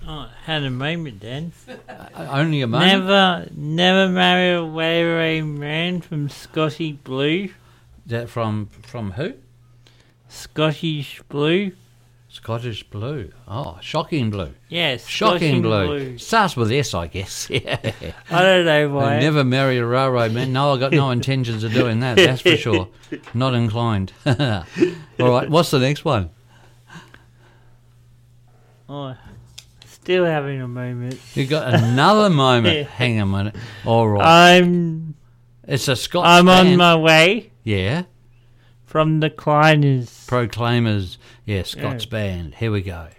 Oh, had a moment then. Only a moment? Never marry a wayward man from Scottish Blue. That from who? Scottish Blue. Scottish Blue. Oh, Shocking Blue. Yes, Shocking Blue. Starts with S, I guess. Yeah. I don't know why. Never marry a railroad man. No, I've got no intentions of doing that, that's for sure. Not inclined. All right, what's the next one? Oh, still having a moment. You got another moment. Hang on a minute. All right. It's a Scots I'm band. on my way. Yeah. From the Proclaimers. Proclaimers. Yeah, Scots band. Here we go.